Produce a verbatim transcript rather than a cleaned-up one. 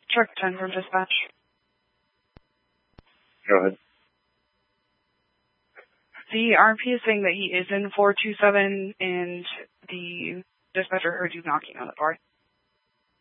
Truck ten from dispatch. Go ahead. The R P is saying that he is in four two seven, and the dispatcher heard you knocking on the door.